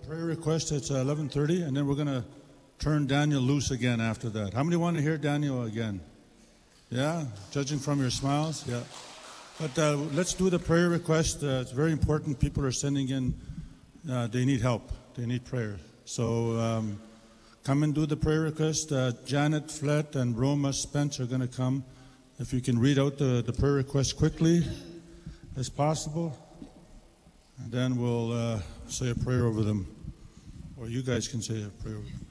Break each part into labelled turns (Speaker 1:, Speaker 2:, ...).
Speaker 1: prayer request. It's 11:30, and then we're going to turn Daniel loose again after that. How many want to hear Daniel again? Yeah, judging from your smiles, yeah. But let's do the prayer request. It's very important. People are sending in, they need help. They need prayer. So come and do the prayer request. Janet Flett and Roma Spence are going to come. If you can read out the prayer request quickly as possible, and then we'll say a prayer over them. Or you guys can say a prayer over them.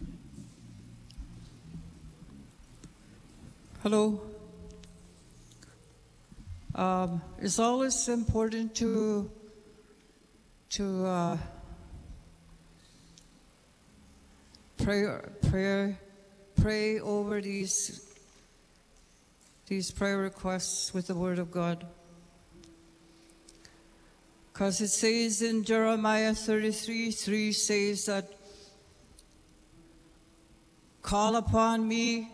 Speaker 2: Hello. It's always important to pray over these prayer requests with the Word of God. Because it says in Jeremiah 33:3 says that, call upon me,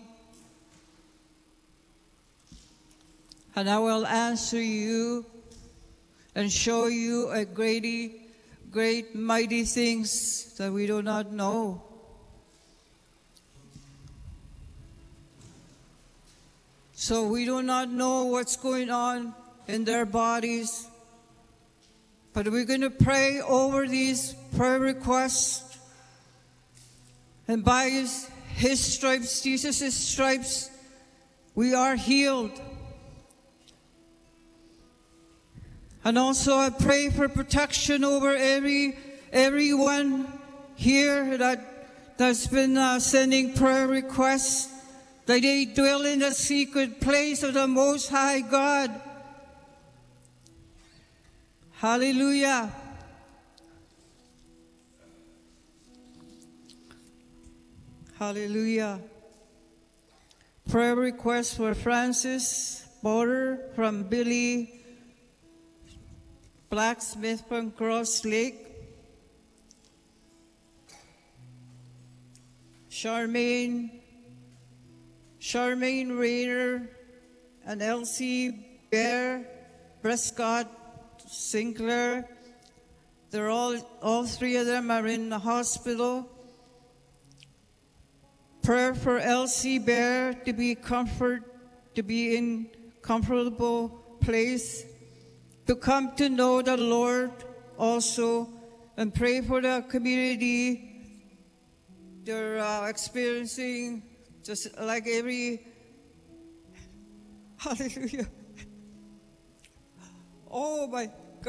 Speaker 2: and I will answer you and show you a great mighty things that we do not know. So we do not know what's going on in their bodies, but we're going to pray over these prayer requests, and by His stripes, Jesus' stripes, we are healed. And also I pray for protection over everyone here that's been sending prayer requests, that they dwell in the secret place of the Most High God. Hallelujah. Hallelujah. Prayer request for Francis Border from Billy Blacksmith from Cross Lake. Charmaine Rayner and Elsie Bear Prescott Sinclair. They're all three of them are in the hospital. Prayer for Elsie Bear to be in comfortable place, to come to know the Lord also, and pray for the community. They're experiencing just like every, hallelujah. Oh my.